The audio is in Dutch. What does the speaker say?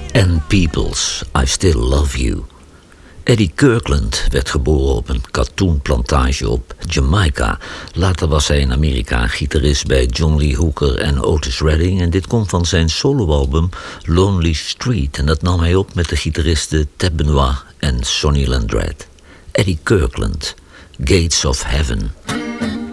Ann Peebles, I Still Love You. Eddie Kirkland werd geboren op een katoenplantage op Jamaica. Later was hij in Amerika gitarist bij John Lee Hooker en Otis Redding. En dit komt van zijn soloalbum Lonely Street. En dat nam hij op met de gitaristen Ted Benoit en Sonny Landreth. Eddie Kirkland, Gates of Heaven.